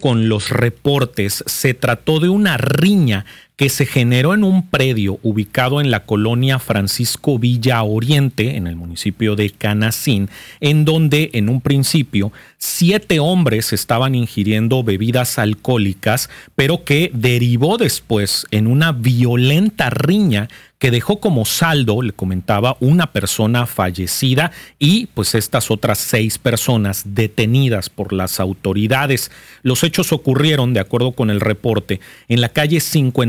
con los reportes, se trató de una riña que se generó en un predio ubicado en la colonia Francisco Villa Oriente, en el municipio de Canacín, en donde en un principio 7 hombres estaban ingiriendo bebidas alcohólicas, pero que derivó después en una violenta riña que dejó como saldo, le comentaba, una persona fallecida y pues estas otras 6 personas detenidas por las autoridades. Los hechos ocurrieron, de acuerdo con el reporte, en la calle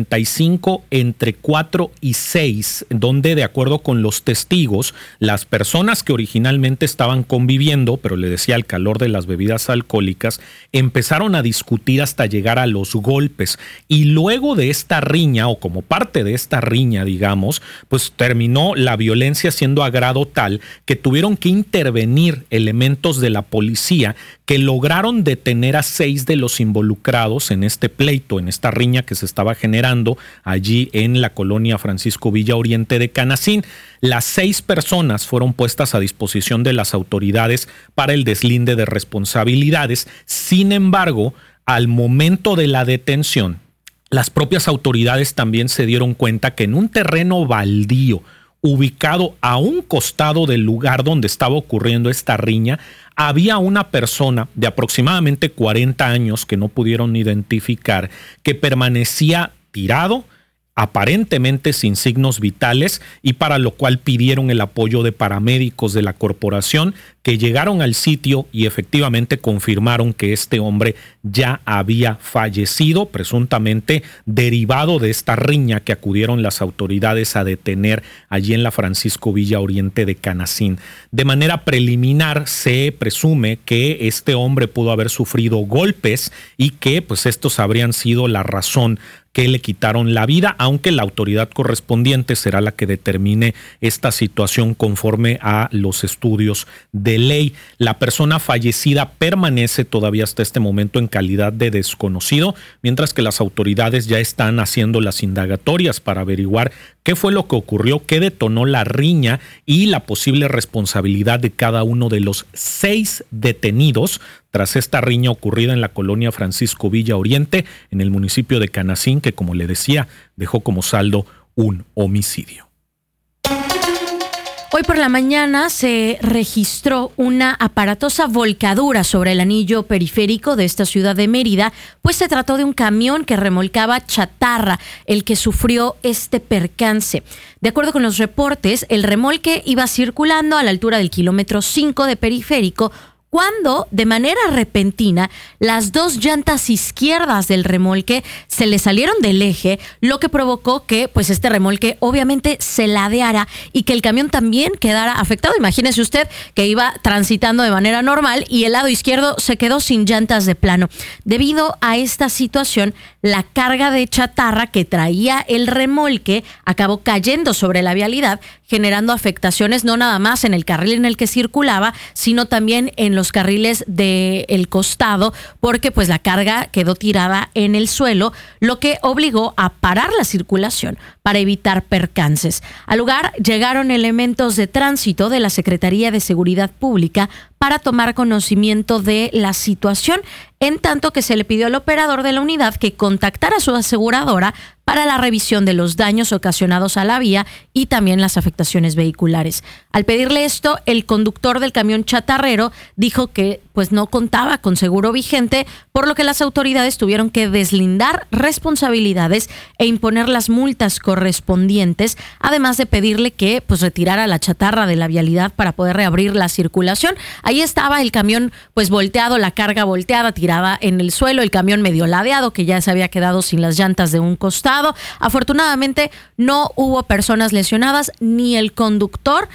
55 entre 4 y 6, donde de acuerdo con los testigos, las personas que originalmente estaban conviviendo, pero le decía al calor de las bebidas alcohólicas, empezaron a discutir hasta llegar a los golpes y luego de esta riña o como parte de esta riña, digamos, pues terminó la violencia siendo a grado tal que tuvieron que intervenir elementos de la policía que lograron detener a 6 de los involucrados en este pleito, en esta riña que se estaba generando allí en la colonia Francisco Villa Oriente de Canacín. Las 6 personas fueron puestas a disposición de las autoridades para el deslinde de responsabilidades. Sin embargo, al momento de la detención, las propias autoridades también se dieron cuenta que en un terreno baldío ubicado a un costado del lugar donde estaba ocurriendo esta riña, había una persona de aproximadamente 40 años que no pudieron identificar, que permanecía tirado, aparentemente sin signos vitales, y para lo cual pidieron el apoyo de paramédicos de la corporación que llegaron al sitio y efectivamente confirmaron que este hombre ya había fallecido, presuntamente derivado de esta riña que acudieron las autoridades a detener allí en la Francisco Villa Oriente de Canacín. De manera preliminar se presume que este hombre pudo haber sufrido golpes y que pues estos habrían sido la razón que le quitaron la vida, aunque la autoridad correspondiente será la que determine esta situación conforme a los estudios de ley. La persona fallecida permanece todavía hasta este momento en calidad de desconocido, mientras que las autoridades ya están haciendo las indagatorias para averiguar qué fue lo que ocurrió, qué detonó la riña y la posible responsabilidad de cada uno de los 6 detenidos tras esta riña ocurrida en la colonia Francisco Villa Oriente, en el municipio de Canacín, que como le decía, dejó como saldo un homicidio. Hoy por la mañana se registró una aparatosa volcadura sobre el anillo periférico de esta ciudad de Mérida, pues se trató de un camión que remolcaba chatarra, el que sufrió este percance. De acuerdo con los reportes, el remolque iba circulando a la altura del kilómetro 5 de periférico, cuando, de manera repentina, las 2 llantas izquierdas del remolque se le salieron del eje, lo que provocó que pues este remolque obviamente se ladeara y que el camión también quedara afectado. Imagínese usted que iba transitando de manera normal y el lado izquierdo se quedó sin llantas de plano. Debido a esta situación, la carga de chatarra que traía el remolque acabó cayendo sobre la vialidad, generando afectaciones no nada más en el carril en el que circulaba, sino también en los carriles del costado, porque pues la carga quedó tirada en el suelo, lo que obligó a parar la circulación para evitar percances. Al lugar llegaron elementos de tránsito de la Secretaría de Seguridad Pública para tomar conocimiento de la situación, en tanto que se le pidió al operador de la unidad que contactara a su aseguradora para la revisión de los daños ocasionados a la vía y también las afectaciones vehiculares. Al pedirle esto, el conductor del camión chatarrero dijo que pues no contaba con seguro vigente, por lo que las autoridades tuvieron que deslindar responsabilidades e imponer las multas correspondientes, además de pedirle que pues retirara la chatarra de la vialidad para poder reabrir la circulación. Ahí estaba el camión pues volteado, la carga volteada, tirada en el suelo, el camión medio ladeado que ya se había quedado sin las llantas de un costado. Afortunadamente no hubo personas lesionadas, ni el conductor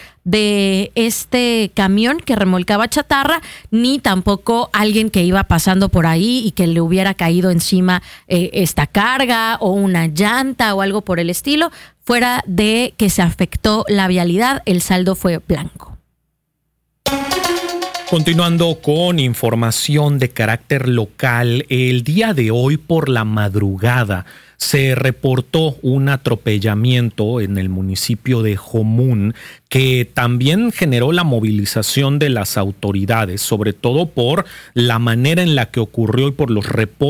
de este camión que remolcaba chatarra, ni tampoco alguien que iba pasando por ahí y que le hubiera caído encima esta carga o una llanta o algo por el estilo. Fuera de que se afectó la vialidad, el saldo fue blanco. Continuando con información de carácter local, el día de hoy por la madrugada se reportó un atropellamiento en el municipio de Jomún que también generó la movilización de las autoridades, sobre todo por la manera en la que ocurrió y por los reportes